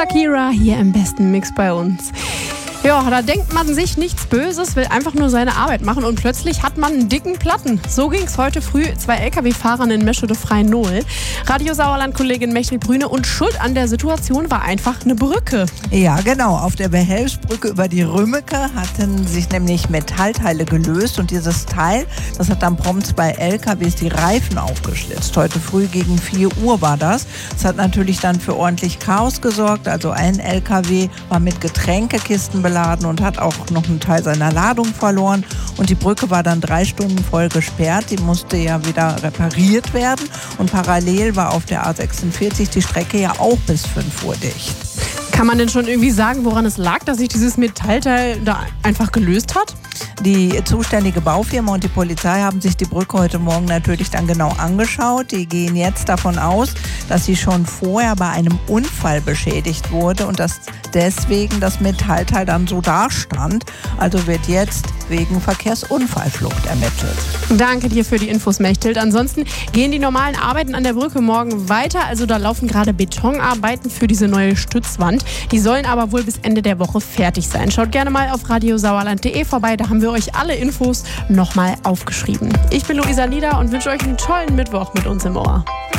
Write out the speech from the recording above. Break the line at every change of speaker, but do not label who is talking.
Shakira hier im besten Mix bei uns. Ja, da denkt man sich nichts Böses, will einfach nur seine Arbeit machen und plötzlich hat man einen dicken Platten. So ging es heute früh 2 LKW-Fahrern in Meschede-Frei-Nohl. Radio Sauerland-Kollegin Mechthild-Brüne, und schuld an der Situation war einfach eine Brücke.
Ja, genau. Auf der Behelfsbrücke über die Rümmeke hatten sich nämlich Metallteile gelöst und dieses Teil, das hat dann prompt bei LKWs die Reifen aufgeschlitzt. Heute früh gegen 4 Uhr war das. Das hat natürlich dann für ordentlich Chaos gesorgt. Also ein LKW war mit Getränkekisten beladen und hat auch noch einen Teil seiner Ladung verloren. Und die Brücke war dann 3 Stunden voll gesperrt. Die musste ja wieder repariert werden. Und parallel war auf der A46 die Strecke ja auch bis 5 Uhr dicht.
Kann man denn schon irgendwie sagen, woran es lag, dass sich dieses Metallteil da einfach gelöst hat?
Die zuständige Baufirma und die Polizei haben sich die Brücke heute Morgen natürlich dann genau angeschaut. Die gehen jetzt davon aus, dass sie schon vorher bei einem Unfall beschädigt wurde und dass deswegen das Metallteil dann so dastand. Also wird jetzt wegen Verkehrsunfallflucht ermittelt.
Danke dir für die Infos, Mechthild. Ansonsten gehen die normalen Arbeiten an der Brücke morgen weiter. Also da laufen gerade Betonarbeiten für diese neue Stützwand. Die sollen aber wohl bis Ende der Woche fertig sein. Schaut gerne mal auf radiosauerland.de vorbei. Da haben wir euch alle Infos nochmal aufgeschrieben. Ich bin Luisa Nieder und wünsche euch einen tollen Mittwoch mit uns im Ohr.